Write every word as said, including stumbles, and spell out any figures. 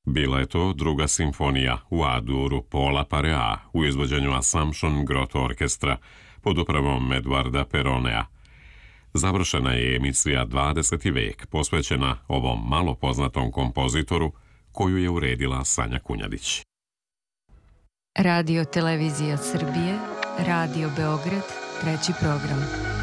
Bila je to druga simfonija u A-duru Paula Parea u izvođenju Assumption Grotto Orkestra pod upravom Eduarda Peronea. Završena je emisija dvadeseti vek posvećena ovom malo poznatom kompozitoru koju je uredila Sanja Kunjadić. Radio Televizija Srbije, Radio Beograd, treći program.